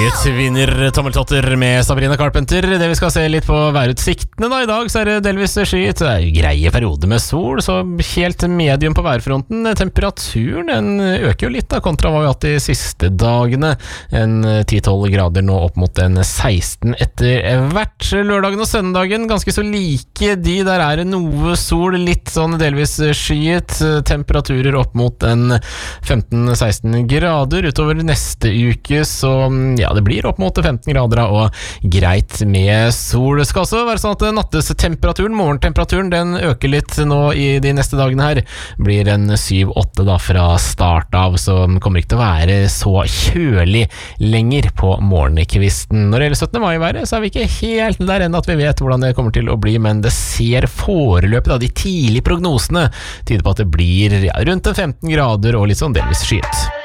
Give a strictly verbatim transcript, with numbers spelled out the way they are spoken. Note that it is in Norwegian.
Skyet vinner tommeltotter med Sabrina Carpenter. Det vi skal se litt på værutsiktene da. I dag så er det delvis skyet. Det er jo greie perioder med sol, så helt medium på værfronten. Temperaturen den øker jo litt da, kontra hva vi har hatt de siste dagene. En ti til tolv grader nå opp mot en seksten etter hvert. Lørdagen og søndagen ganske så like de. Der er det noe sol, litt sånn delvis skyet. Temperaturer opp mot en femten til seksten grader. Utover neste uke så ja, det blir opp mot femten grader og greit med sol. Det skal også være sånn at nattestemperaturen, morgentemperaturen, den øker litt nå i de neste dagene her. Blir en syv åtte da fra start av, så kommer ikke til å være så kjølig lenger på morgenkvisten. Når det gjelder syttende mai-været, så er vi ikke helt der ennå at vi vet hvordan det kommer til å bli, men det ser foreløpig da, de tidlige prognosene tyder på at det blir ja, rundt femten grader og litt sånn delvis skyet.